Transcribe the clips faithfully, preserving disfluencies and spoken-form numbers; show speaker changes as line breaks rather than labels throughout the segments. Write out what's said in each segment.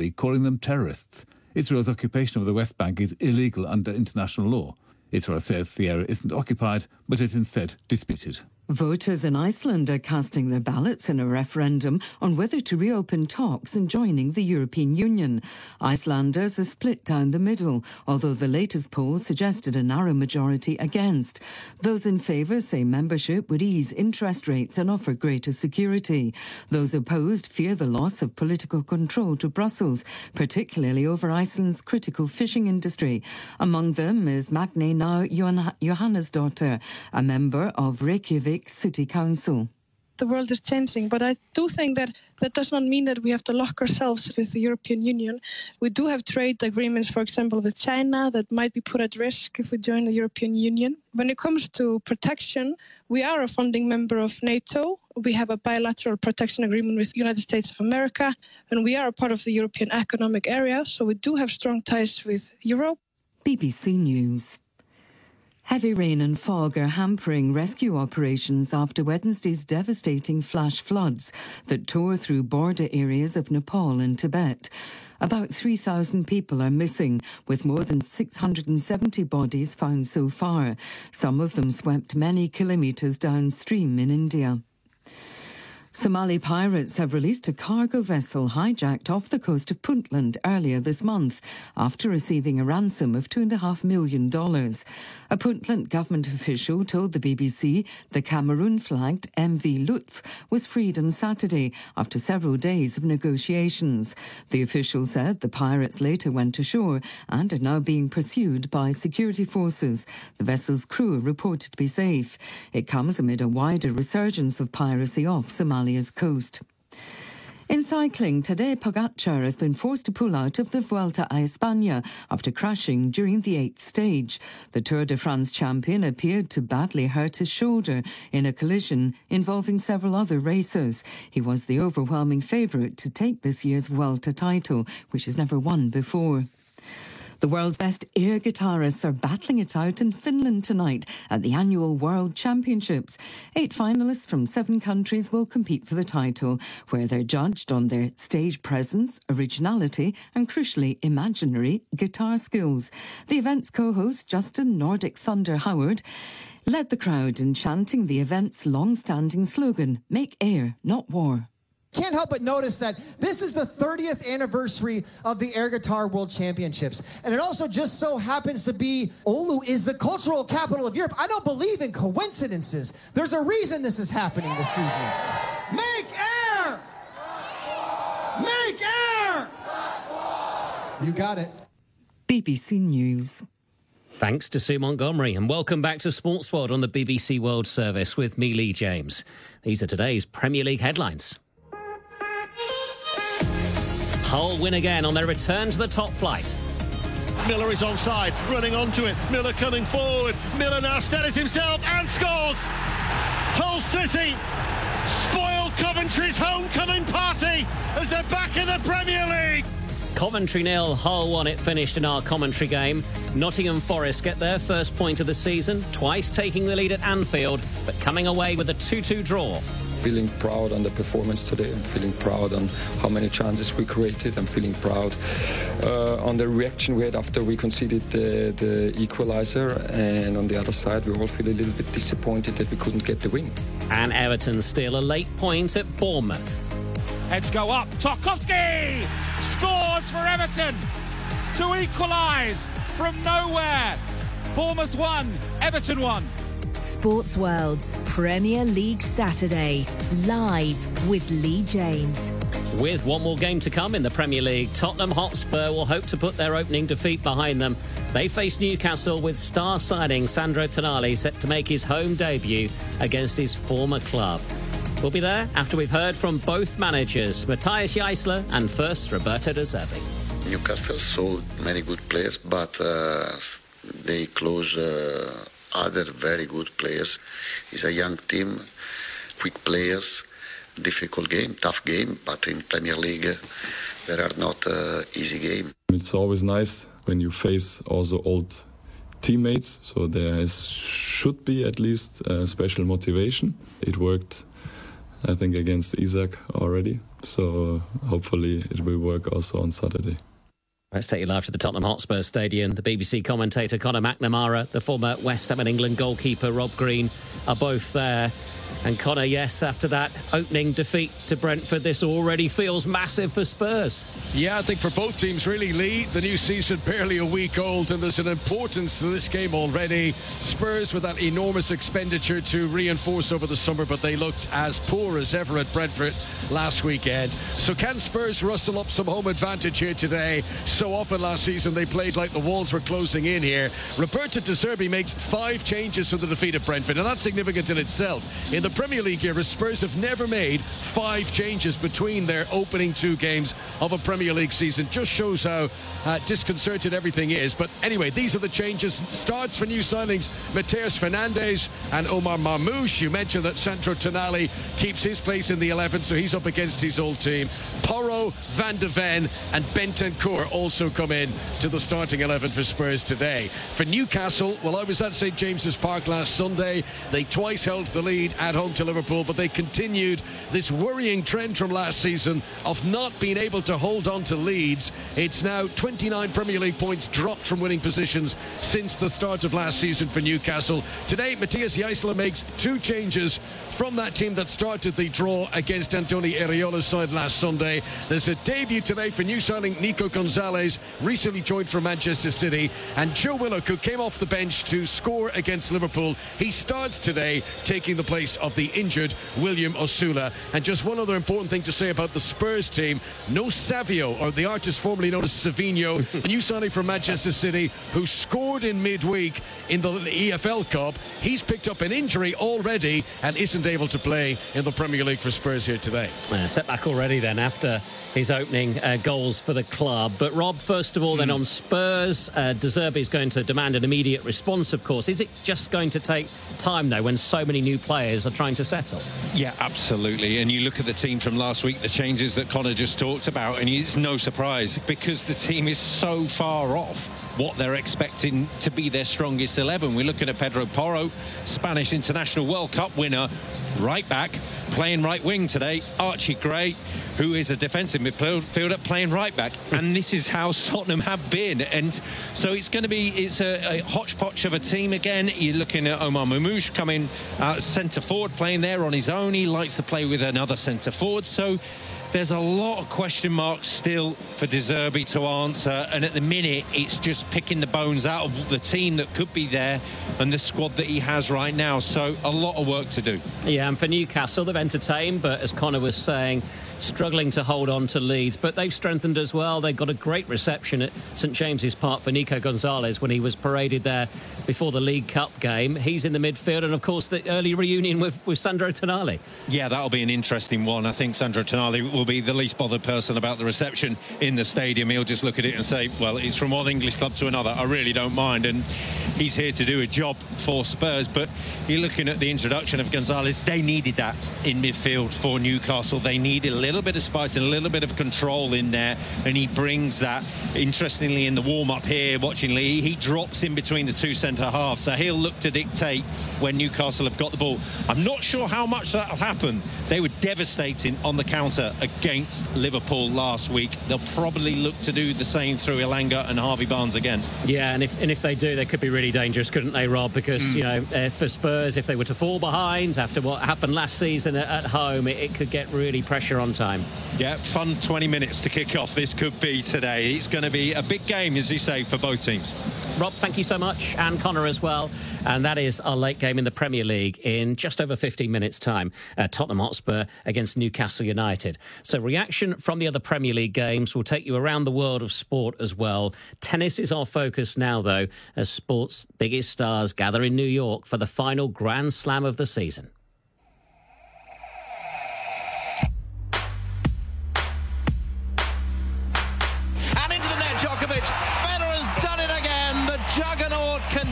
Turkey, calling them terrorists. Israel's occupation of the West Bank is illegal under international law. Israel says the area isn't occupied, but is instead disputed.
Voters in Iceland are casting their ballots in a referendum on whether to reopen talks and joining the European Union. Icelanders are split down the middle, although the latest poll suggested a narrow majority against. Those in favour say membership would ease interest rates and offer greater security. Those opposed fear the loss of political control to Brussels, particularly over Iceland's critical fishing industry. Among them is Magney Now Johannesdóttir, a member of Reykjavik City Council.
The world is changing, but I do think that that does not mean that we have to lock ourselves with the European Union. We do have trade agreements, for example, with China that might be put at risk if we join the European Union. When it comes to protection, we are a founding member of NATO. We have a bilateral protection agreement with the United States of America, and we are a part of the European Economic Area, so we do have strong ties with Europe.
B B C News. Heavy rain and fog are hampering rescue operations after Wednesday's devastating flash floods that tore through border areas of Nepal and Tibet. About three thousand people are missing, with more than six hundred seventy bodies found so far. Some of them swept many kilometres downstream in India. Somali pirates have released a cargo vessel hijacked off the coast of Puntland earlier this month after receiving a ransom of two point five million dollars. A Puntland government official told the B B C the Cameroon-flagged M V Lutf was freed on Saturday after several days of negotiations. The official said the pirates later went ashore and are now being pursued by security forces. The vessel's crew are reported to be safe. It comes amid a wider resurgence of piracy off Somalia coast. In cycling, Tadej Pogacar has been forced to pull out of the Vuelta a España after crashing during the eighth stage. The Tour de France champion appeared to badly hurt his shoulder in a collision involving several other racers. He was the overwhelming favourite to take this year's Vuelta title, which has never won before. The world's best air guitarists are battling it out in Finland tonight at the annual World Championships. Eight finalists from seven countries will compete for the title, where they're judged on their stage presence, originality and, crucially, imaginary guitar skills. The event's co-host, Justin Nordic Thunder Howard, led the crowd in chanting the event's long-standing slogan, "Make air, not war."
Can't help but notice that this is the thirtieth anniversary of the Air Guitar World Championships. And it also just so happens to be Oulu is the cultural capital of Europe. I don't believe in coincidences. There's a reason this is happening this evening. Make air! Make air! You got it.
B B C News.
Thanks to Sue Montgomery, and welcome back to Sports World on the B B C World Service with me, Lee James. These are today's Premier League headlines. Hull win again on their return to the top flight.
Miller is onside, running onto it. Miller coming forward. Miller now steadies himself and scores. Hull City spoil Coventry's homecoming party as they're back in the Premier League.
Coventry nil, Hull one. It finished in our commentary game. Nottingham Forest get their first point of the season, twice taking the lead at Anfield, but coming away with a two two draw.
Feeling proud on the performance today. I'm feeling proud on how many chances we created. I'm feeling proud uh, on the reaction we had after we conceded the, the equaliser. And on the other side, we all feel a little bit disappointed that we couldn't get the win.
And Everton steal a late point at Bournemouth.
Heads go up. Tarkowski scores for Everton to equalise from nowhere. Bournemouth won, Everton won.
Sports World's Premier League Saturday, live with Lee James.
With one more game to come in the Premier League, Tottenham Hotspur will hope to put their opening defeat behind them. They face Newcastle with star signing Sandro Tonali set to make his home debut against his former club. We'll be there after we've heard from both managers, Matthias Jaissle and first Roberto De Zerbi.
Newcastle sold many good players, but uh, they close uh, other very good players. It's a young team, quick players, difficult game, tough game, but in Premier League there are not uh, easy game.
It's always nice when you face also old teammates, so there is, should be at least a special motivation. It worked I think, against Isaac already. So hopefully it will work also on Saturday.
Let's take you live to the Tottenham Hotspur Stadium. The B B C commentator Conor McNamara, the former West Ham and England goalkeeper Rob Green are both there. And Conor, yes, after that opening defeat to Brentford, this already feels massive for Spurs.
Yeah, I think for both teams, really, Lee. The new season barely a week old, and there's an importance to this game already. Spurs with that enormous expenditure to reinforce over the summer, but they looked as poor as ever at Brentford last weekend. So can Spurs rustle up some home advantage here today? So often last season they played like the walls were closing in here. Roberto De Zerbi makes five changes for the defeat of Brentford, and that's significant in itself. In the Premier League era, Spurs have never made five changes between their opening two games of a Premier League season. Just shows how uh, disconcerted everything is. But anyway, these are the changes. Starts for new signings: Mateus Fernandes and Omar Marmoush. You mentioned that Sandro Tonali keeps his place in the eleven, so he's up against his old team. Porro, Van de Ven and Bentancur also come in to the starting eleven for Spurs today. For Newcastle, well, I was at St James's Park last Sunday. They twice held the lead at home to Liverpool, but they continued this worrying trend from last season of not being able to hold on to leads. It's now twenty-nine Premier League points dropped from winning positions since the start of last season for Newcastle. Today, Matthias Jaisler makes two changes from that team that started the draw against Antoni Iraola's side last Sunday. There's a debut today for new signing Nico Gonzalez, recently joined from Manchester City, and Joe Willock, who came off the bench to score against Liverpool. He starts today, taking the place of the injured William Osula. And just one other important thing to say about the Spurs team: no Savio, or the artist formerly known as Savinho, a new signing from Manchester City, who scored in midweek in the E F L Cup. He's picked up an injury already and isn't able to play in the Premier League for Spurs here today.
Uh, setback already then after his opening uh, goals for the club. But Rob, first of all, then on Spurs, uh, De Zerbi is going to demand an immediate response, of course. Is it just going to take time, though, when so many new players are trying to settle?
Yeah, absolutely. And you look at the team from last week, the changes that Conor just talked about, and it's no surprise because the team is so far off what they're expecting to be their strongest eleven. We're looking at Pedro Porro, Spanish International World Cup winner, right back, playing right wing today. Archie Gray, who is a defensive midfielder, playing right back. And this is how Tottenham have been. And so it's going to be, it's a, a hodgepodge of a team again. You're looking at Omar Marmoush coming uh, centre forward, playing there on his own. He likes to play with another centre forward. So there's a lot of question marks still for De Zerbi to answer, and at the minute it's just picking the bones out of the team that could be there and the squad that he has right now. So a lot of work to do.
Yeah, and for Newcastle, they've entertained, but as Conor was saying, struggling to hold on to leads, but they've strengthened as well. They got a great reception at St James's Park for Nico Gonzalez when he was paraded there before the League Cup game. He's in the midfield, and of course the early reunion with, with Sandro Tonali.
Yeah, that'll be an interesting one. I think Sandro Tonali will be the least bothered person about the reception in the stadium. He'll just look at it and say, well, he's from one English club to another, I really don't mind, and he's here to do a job for Spurs. But you're looking at the introduction of Gonzalez. They needed that in midfield for Newcastle. They needed a little bit of spice and a little bit of control in there, and he brings that. Interestingly, in the warm-up here, watching Lee, he drops in between the two centre halves, so he'll look to dictate when Newcastle have got the ball. I'm not sure how much that'll happen. They were devastating on the counter against Liverpool last week. They'll probably look to do the same through Elanga and Harvey Barnes again.
Yeah, and if and if they do, they could be really dangerous, couldn't they, Rob? Because, mm. you know, uh, for Spurs, if they were to fall behind after what happened last season at, at home, it, it could get really pressure on time.
Yeah, fun twenty minutes to kick off this could be today. It's going to be a big game, as you say, for both teams.
Rob, thank you so much, and Conor as well. And that is our late game in the Premier League in just over fifteen minutes' time. Uh, Tottenham Hotspur against Newcastle United. So reaction from the other Premier League games will take you around the world of sport as well. Tennis is our focus now, though, as sport's biggest stars gather in New York for the final Grand Slam of the season.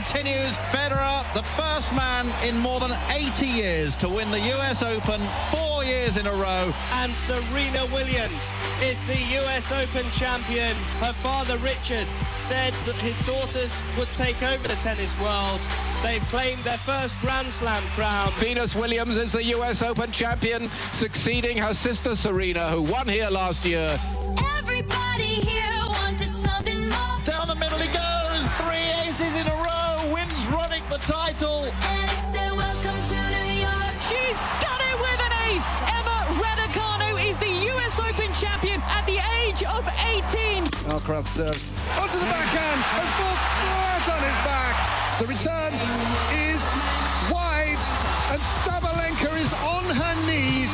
continues. Federer, the first man in more than eighty years to win the U S Open, four years in a row.
And Serena Williams is the U S Open champion. Her father, Richard, said that his daughters would take over the tennis world. They've claimed their first Grand Slam crown.
Venus Williams is the U S Open champion, succeeding her sister Serena, who won here last year.
Everybody here wanted something more.
Down the middle he goes. Three aces in a row. Wins Roddick the title.
And it's a welcome to New York.
She's done it with an ace. Emma Raducanu is the U S Open champion at the age of eighteen.
Alcaraz serves onto the backhand and falls flat on his back. The return is wide, and Sabalenka is on her knees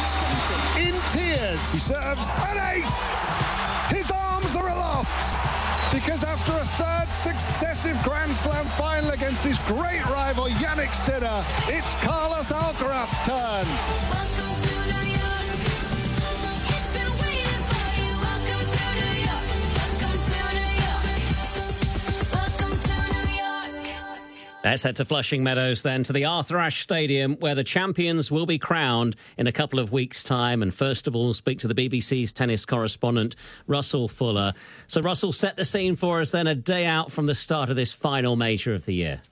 in tears. He serves an ace. His arms are aloft because after a third successive Grand Slam final against his great rival Jannik Sinner, it's Carlos Alcaraz's turn.
Welcome to New York. It's been waiting for you. Welcome to New York. Welcome to New York. Welcome to New York.
Let's head to Flushing Meadows then, to the Arthur Ashe Stadium, where the champions will be crowned in a couple of weeks' time. And first of all, speak to the B B C's tennis correspondent, Russell Fuller. So, Russell, set the scene for us then, a day out from the start of this final major of the year.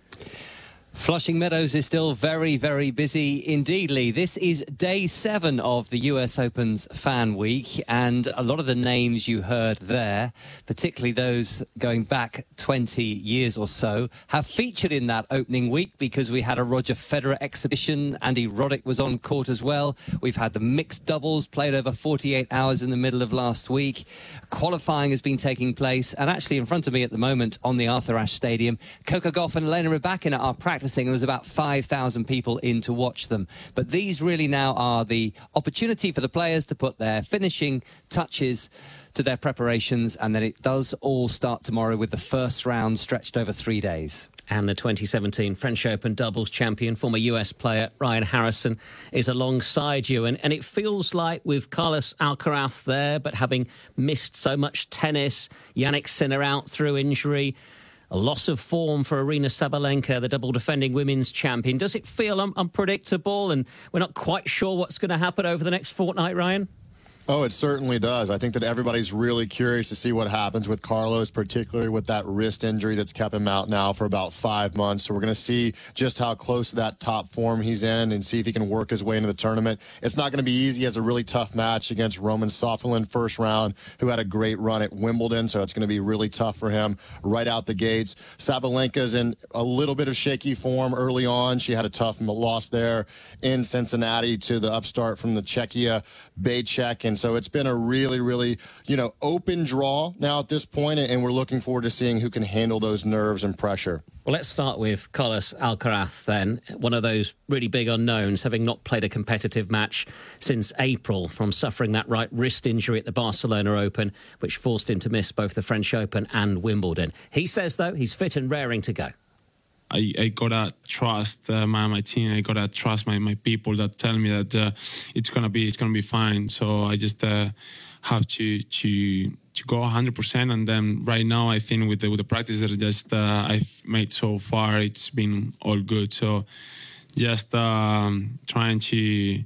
Flushing Meadows is still very, very busy indeed, Lee. This is day seven of the U S Open's Fan Week, and a lot of the names you heard there, particularly those going back twenty years or so, have featured in that opening week because we had a Roger Federer exhibition. Andy Roddick was on court as well. We've had the mixed doubles played over forty-eight hours in the middle of last week. Qualifying has been taking place, and actually in front of me at the moment on the Arthur Ashe Stadium, Coco Gauff and Elena Rybakina are practicing. There was about five thousand people in to watch them. But these really now are the opportunity for the players to put their finishing touches to their preparations, and then it does all start tomorrow with the first round stretched over three days.
And the twenty seventeen French Open doubles champion, former U S player Ryan Harrison, is alongside you. And, and it feels like with Carlos Alcaraz there, but having missed so much tennis, Jannik Sinner out through injury, a loss of form for Aryna Sabalenka, the double defending women's champion. Does it feel un- unpredictable and we're not quite sure what's going to happen over the next fortnight, Ryan?
Oh, it certainly does. I think that everybody's really curious to see what happens with Carlos, particularly with that wrist injury that's kept him out now for about five months. So we're going to see just how close to that top form he's in and see if he can work his way into the tournament. It's not going to be easy. He has a really tough match against Roman Sofalin first round, who had a great run at Wimbledon. So it's going to be really tough for him right out the gates. Sabalenka's in a little bit of shaky form early on. She had a tough loss there in Cincinnati to the upstart from the Czechia, Bejček, and so it's been a really, really, you know, open draw now at this point, and we're looking forward to seeing who can handle those nerves and pressure.
Well, let's start with Carlos Alcaraz then, one of those really big unknowns, having not played a competitive match since April from suffering that right wrist injury at the Barcelona Open, which forced him to miss both the French Open and Wimbledon. He says, though, he's fit and raring to go.
I, I gotta trust uh, my my team. I gotta trust my, my people that tell me that uh, it's gonna be it's gonna be fine. So I just uh, have to to to go one hundred percent. And then right now, I think with the with the practice that just uh, I've made so far, it's been all good. So just um, trying to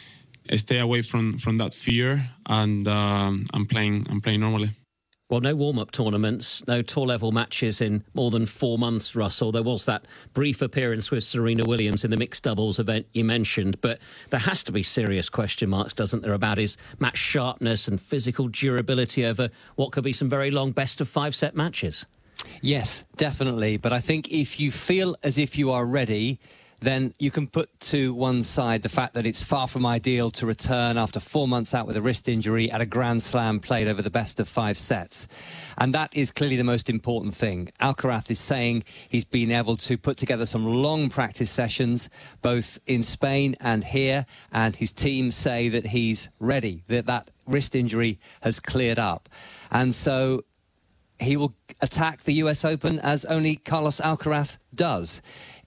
stay away from, from that fear, and um, I'm playing I'm playing normally.
Well, no warm-up tournaments, no tour-level matches in more than four months, Russell. There was that brief appearance with Serena Williams in the mixed doubles event you mentioned, but there has to be serious question marks, doesn't there, about his match sharpness and physical durability over what could be some very long best-of-five set matches?
Yes, definitely. But I think if you feel as if you are ready, then you can put to one side the fact that it's far from ideal to return after four months out with a wrist injury at a Grand Slam played over the best of five sets. And that is clearly the most important thing. Alcaraz is saying he's been able to put together some long practice sessions, both in Spain and here, and his team say that he's ready, that that wrist injury has cleared up. And so he will attack the U S Open as only Carlos Alcaraz does.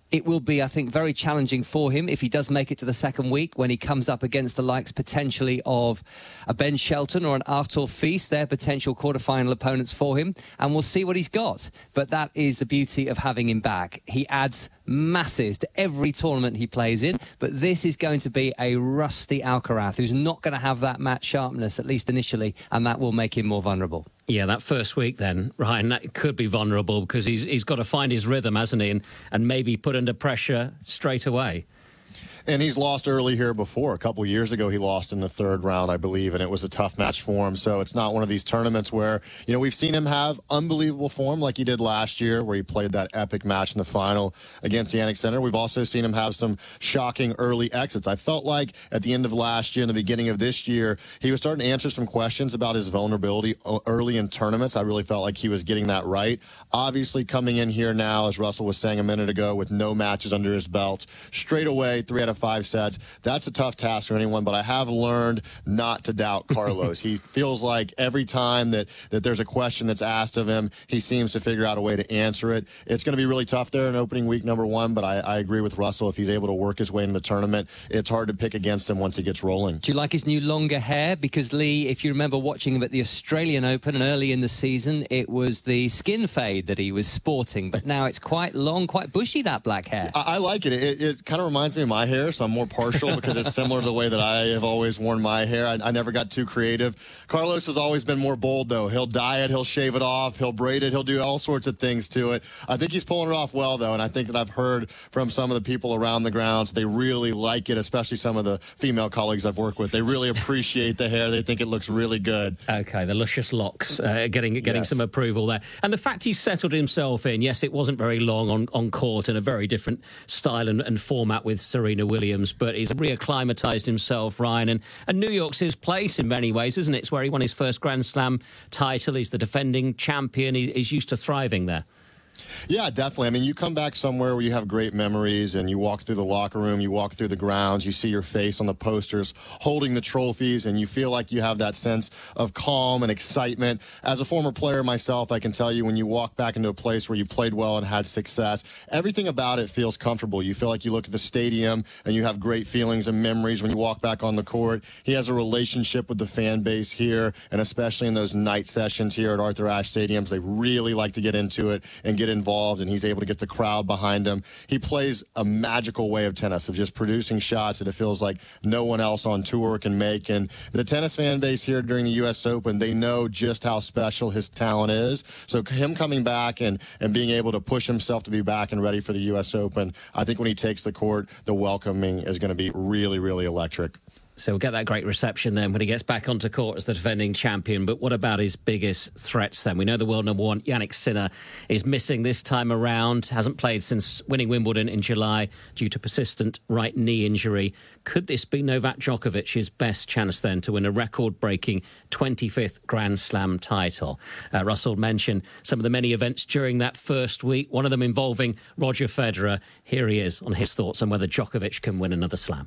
It will be, I think, very challenging for him if he does make it to the second week when he comes up against the likes potentially of a Ben Shelton or an Artur Fils, their potential quarterfinal opponents for him, and we'll see what he's got. But that is the beauty of having him back. He adds masses to every tournament he plays in, but this is going to be a rusty Alcaraz who's not going to have that match sharpness, at least initially, and that will make him more vulnerable.
Yeah, that first week then, Ryan, that could be vulnerable because he's he's got to find his rhythm, hasn't he, and, and maybe put under pressure straight away.
And he's lost early here before. A couple years ago, he lost in the third round, I believe, and it was a tough match for him. So it's not one of these tournaments where, you know, we've seen him have unbelievable form like he did last year, where he played that epic match in the final against Jannik Sinner. We've also seen him have some shocking early exits. I felt like at the end of last year and the beginning of this year, he was starting to answer some questions about his vulnerability early in tournaments. I really felt like he was getting that right. Obviously, coming in here now, as Russell was saying a minute ago, with no matches under his belt, straight away, three out of five sets. That's a tough task for anyone, but I have learned not to doubt Carlos. He feels like every time that, that there's a question that's asked of him, he seems to figure out a way to answer it. It's going to be really tough there in opening week number one, but I, I agree with Russell. If he's able to work his way into the tournament, it's hard to pick against him once he gets rolling.
Do you like his new longer hair? Because, Lee, if you remember watching him at the Australian Open and early in the season, it was the skin fade that he was sporting, but now it's quite long, quite bushy, that black hair.
I, I like it. It, it kind of reminds me of my hair, so I'm more partial because it's similar to the way that I have always worn my hair. I, I never got too creative. Carlos has always been more bold, though. He'll dye it, he'll shave it off, he'll braid it, he'll do all sorts of things to it. I think he's pulling it off well, though, and I think that I've heard from some of the people around the grounds, they really like it, especially some of the female colleagues I've worked with. They really appreciate the hair. They think it looks really good.
Okay, the luscious locks, uh, getting getting
Yes.
some approval there. And the fact he's settled himself in, yes, it wasn't very long on, on court in a very different style and, and format with Serena Williams, but he's reacclimatised himself, Ryan, and, and New York's his place in many ways, isn't it? It's where he won his first Grand Slam title. He's the defending champion. He, he's used to thriving there.
Yeah, definitely. I mean, you come back somewhere where you have great memories and you walk through the locker room, you walk through the grounds, you see your face on the posters holding the trophies, and you feel like you have that sense of calm and excitement. As a former player myself, I can tell you when you walk back into a place where you played well and had success, everything about it feels comfortable. You feel like you look at the stadium and you have great feelings and memories when you walk back on the court. He has a relationship with the fan base here, and especially in those night sessions here at Arthur Ashe Stadiums, they really like to get into it and get involved, and he's able to get the crowd behind him. He plays a magical way of tennis, of just producing shots that it feels like no one else on tour can make. And the tennis fan base here during the U S Open, they know just how special his talent is. So him coming back and, and being able to push himself to be back and ready for the U S Open, I think when he takes the court, the welcoming is going to be really, really electric.
So we'll get that great reception then when he gets back onto court as the defending champion. But what about his biggest threats then? We know the world number one, Jannik Sinner, is missing this time around, hasn't played since winning Wimbledon in July due to persistent right knee injury. Could this be Novak Djokovic's best chance then to win a record-breaking twenty-fifth Grand Slam title? Uh, Russell mentioned some of the many events during that first week, one of them involving Roger Federer. Here he is on his thoughts on whether Djokovic can win another slam.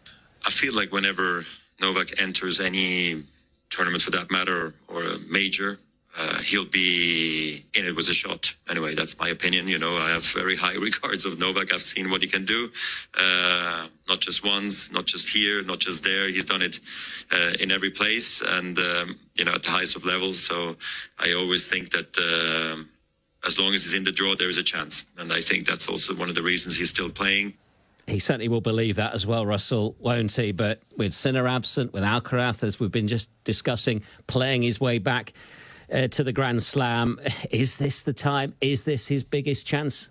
I feel like whenever Novak enters any tournament for that matter, or a major, uh, he'll be in it with a shot. Anyway, that's my opinion. You know, I have very high regards of Novak. I've seen what he can do, uh, not just once, not just here, not just there. He's done it uh, in every place and, um, you know, at the highest of levels. So I always think that uh, as long as he's in the draw, there is a chance. And I think that's also one of the reasons he's still playing.
He certainly will believe that as well, Russell, won't he? But with Sinner absent, with Alcaraz, as we've been just discussing, playing his way back uh, to the Grand Slam, is this the time? Is this his biggest chance?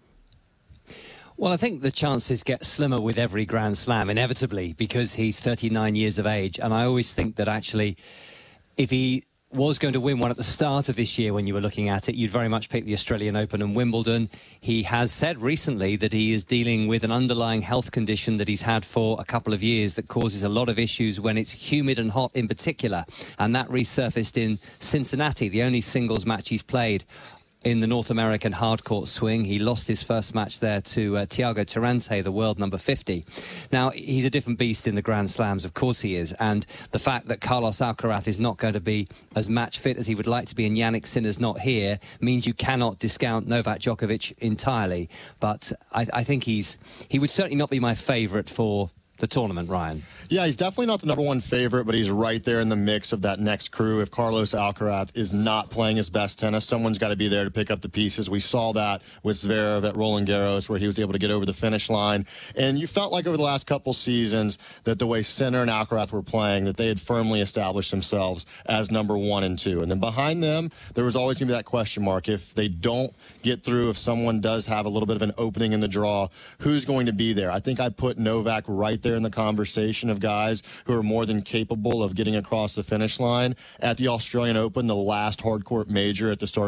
Well, I think the chances get slimmer with every Grand Slam, inevitably, because he's thirty-nine years of age. And I always think that actually, if he was going to win one at the start of this year when you were looking at it, you'd very much pick the Australian Open and Wimbledon. He has said recently that he is dealing with an underlying health condition that he's had for a couple of years that causes a lot of issues when it's humid and hot in particular. And that resurfaced in Cincinnati, the only singles match he's played in the North American hardcourt swing. He lost his first match there to uh, Thiago Tirante, the world number fifty. Now, he's a different beast in the Grand Slams, of course he is, and the fact that Carlos Alcaraz is not going to be as match fit as he would like to be and Yannick Sinner's not here means you cannot discount Novak Djokovic entirely. But I, I think he's he would certainly not be my favourite for the tournament, Ryan.
Yeah, he's definitely not the number one favorite, but he's right there in the mix of that next crew. If Carlos Alcaraz is not playing his best tennis, someone's got to be there to pick up the pieces. We saw that with Zverev at Roland Garros, where he was able to get over the finish line. And you felt like over the last couple seasons that the way Sinner and Alcaraz were playing, that they had firmly established themselves as number one and two. And then behind them, there was always going to be that question mark. If they don't get through, if someone does have a little bit of an opening in the draw, who's going to be there? I think I put Novak right there in the conversation of guys who are more than capable of getting across the finish line. At the Australian Open, the last hardcourt major at the start